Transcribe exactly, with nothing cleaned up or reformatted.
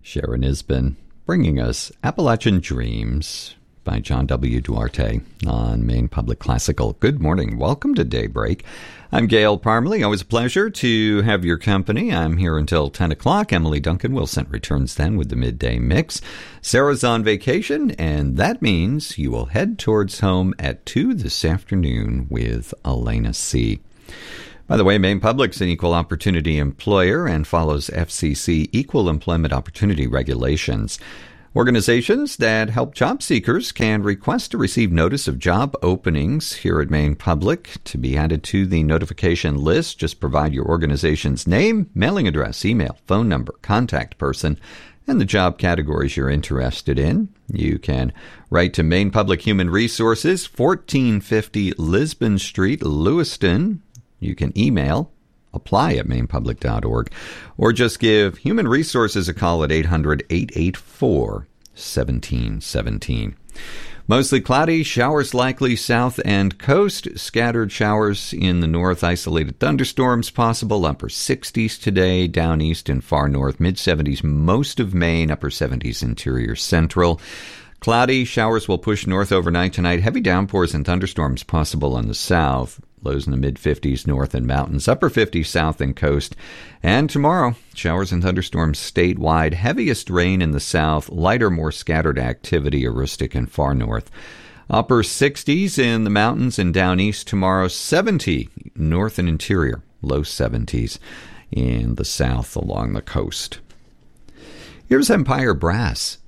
Sharon Isbin bringing us Appalachian Dreams by John W. Duarte on Maine Public Classical. Good morning. Welcome to Daybreak. I'm Gail Parmalee. Always a pleasure to have your company. I'm here until ten o'clock. Emily Duncan Wilson returns then with the midday mix. Sarah's on vacation, and that means you will head towards home at two this afternoon with Elena C. By the way, Maine Public's an equal opportunity employer and follows F C C Equal Employment Opportunity regulations. Organizations that help job seekers can request to receive notice of job openings here at Maine Public. To be added to the notification list, just provide your organization's name, mailing address, email, phone number, contact person, and the job categories you're interested in. You can write to Maine Public Human Resources, fourteen fifty Lisbon Street, Lewiston. You can email apply at maine public dot org, or just give Human Resources a call at eight hundred, eight eight four, one seven one seven. Mostly cloudy, showers likely south and coast, scattered showers in the north, isolated thunderstorms possible, upper sixties today, down east and far north, mid seventies most of Maine, upper seventies interior central. Cloudy, showers will push north overnight tonight, heavy downpours and thunderstorms possible on the south. Lows in the mid-fifties north and mountains, upper fifties south and coast. And tomorrow, showers and thunderstorms statewide, heaviest rain in the south, lighter, more scattered activity, Aroostook and far north. Upper sixties in the mountains and down east tomorrow, seventy north and interior, low seventies in the south along the coast. Here's Empire Brass